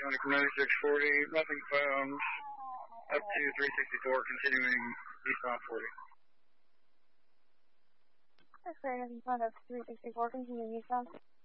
Tronic 9640, nothing found. Up to 364, continuing eastbound 40. That's great, nothing found up to 364, continuing eastbound.